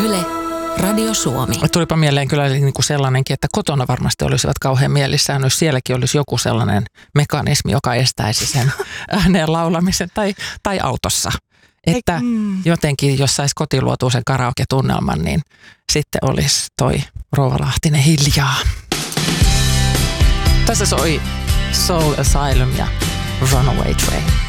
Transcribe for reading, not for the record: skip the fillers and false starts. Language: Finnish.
Yle, Radio Suomi. Tulipa mieleen kyllä niin kuin sellainenkin, että kotona varmasti olisivat kauhean mielissään, jos sielläkin olisi joku sellainen mekanismi, joka estäisi sen ääneen laulamisen tai autossa. Että jotenkin, jos saisi kotiluotua sen karaoke-tunnelman, niin sitten olisi toi Rouva Lahtinen hiljaa. Tässä soi Soul Asylum ja Runaway Train.